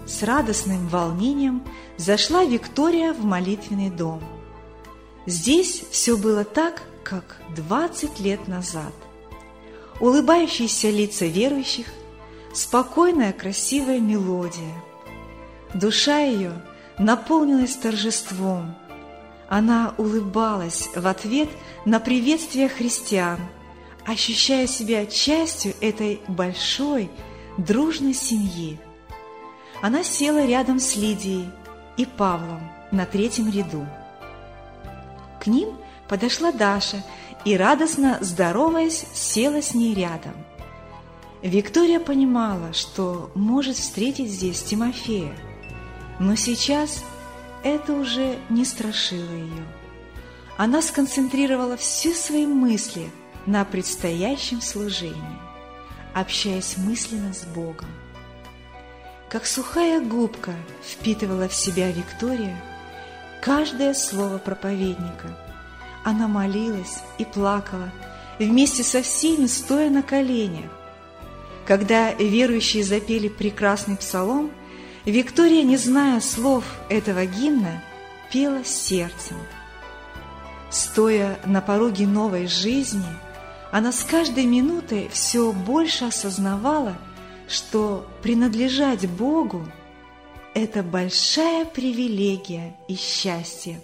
С радостным волнением зашла Виктория в молитвенный дом. Здесь все было так, как 20 лет назад. Улыбающиеся лица верующих, спокойная красивая мелодия. Душа ее наполнилась торжеством. Она улыбалась в ответ на приветствие христиан, ощущая себя частью этой большой, дружной семьи. Она села рядом с Лидией и Павлом на третьем ряду. К ним подошла Даша и, радостно здороваясь, села с ней рядом. Виктория понимала, что может встретить здесь Тимофея, но сейчас это уже не страшило ее. Она сконцентрировала все свои мысли на предстоящем служении, общаясь мысленно с Богом. Как сухая губка впитывала в себя Виктория каждое слово проповедника. Она молилась и плакала, вместе со всеми стоя на коленях. Когда верующие запели прекрасный псалом, Виктория, не зная слов этого гимна, пела сердцем. Стоя на пороге новой жизни, она с каждой минутой все больше осознавала, что принадлежать Богу – это большая привилегия и счастье.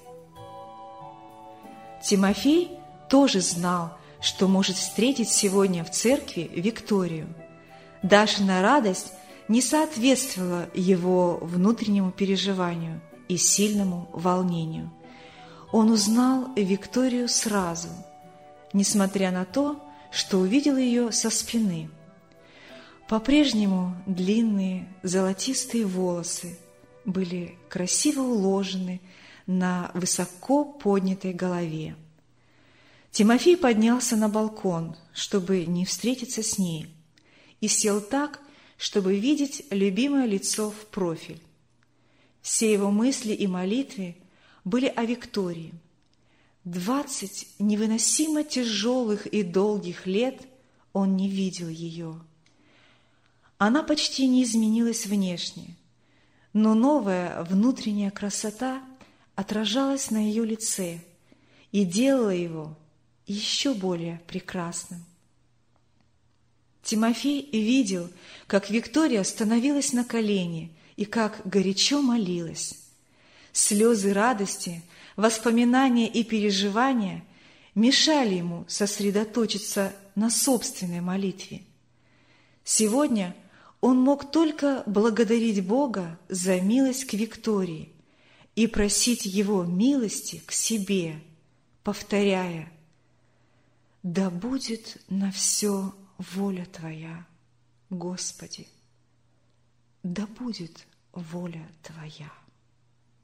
Тимофей тоже знал, что может встретить сегодня в церкви Викторию. Дашина радость не соответствовала его внутреннему переживанию и сильному волнению. Он узнал Викторию сразу, несмотря на то, что увидел ее со спины. По-прежнему длинные золотистые волосы были красиво уложены на высоко поднятой голове. Тимофей поднялся на балкон, чтобы не встретиться с ней, и сел так, чтобы видеть любимое лицо в профиль. Все его мысли и молитвы были о Виктории. 20 невыносимо тяжелых и долгих лет он не видел ее. Она почти не изменилась внешне, но новая внутренняя красота отражалась на ее лице и делала его еще более прекрасным. Тимофей видел, как Виктория становилась на колени и как горячо молилась. Слезы радости, воспоминания и переживания мешали ему сосредоточиться на собственной молитве. Сегодня он мог только благодарить Бога за милость к Виктории и просить Его милости к себе, повторяя: «Да будет на все воля Твоя, Господи, да будет воля Твоя».